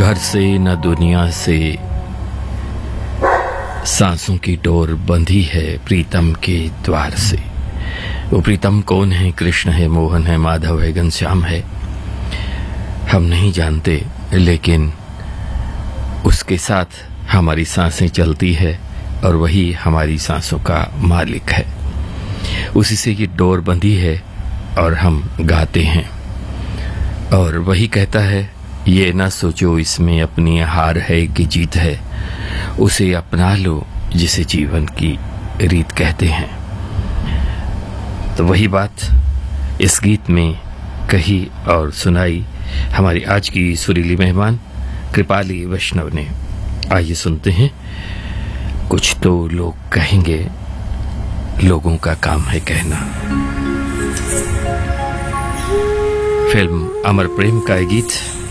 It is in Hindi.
घर से न दुनिया से सांसों की डोर बंधी है प्रीतम के द्वार से। वो प्रीतम कौन है? कृष्ण है, मोहन है, माधव है, घनश्याम है, हम नहीं जानते, लेकिन उसके साथ हमारी सांसें चलती है और वही हमारी सांसों का मालिक है। उसी से ये डोर बंधी है और हम गाते हैं। और वही कहता है, ये ना सोचो इसमें अपनी हार है कि जीत है, उसे अपना लो जिसे जीवन की रीत कहते हैं। तो वही बात इस गीत में कही और सुनाई हमारी आज की सुरीली मेहमान कृपाली वैष्णव ने। आइए सुनते हैं। कुछ तो लोग कहेंगे, लोगों का काम है कहना। फिल्म अमर प्रेम का गीत